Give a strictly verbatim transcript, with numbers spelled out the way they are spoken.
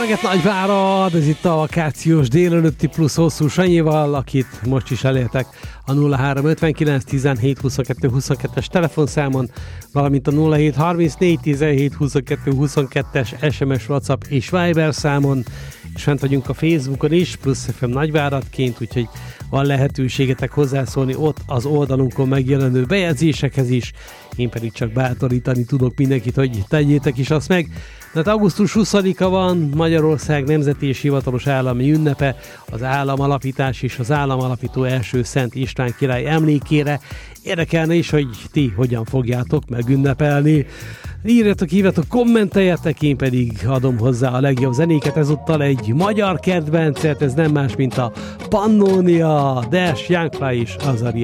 reggelt Nagyvárad, ez itt a vakációs délelőtti plusz hosszú Sanyival, akit most is elértek a nulla három ötvenkilenc tizenhét huszonkettő huszonkettes telefonszámon, valamint a nulla hét harmincnégy tizenhét huszonkettő huszonkettes es em es, WhatsApp és Viber számon, és fent vagyunk a Facebookon is, plusz ef em Nagyváradként, úgyhogy van lehetőségetek hozzászólni ott az oldalunkon megjelenő bejegyzésekhez is, én pedig csak bátorítani tudok mindenkit, hogy tegyétek is azt meg. Tehát augusztus huszadika van, Magyarország nemzeti és hivatalos állami ünnepe, az államalapítás és az államalapító első Szent István király emlékére. Érdekelne is, hogy ti hogyan fogjátok megünnepelni. Írjatok, hívjatok, kommenteljetek, én pedig adom hozzá a legjobb zenéket. Ezúttal egy magyar kedvencet, ez nem más, mint a Pannonia, Dash, Young Fly és Azaria.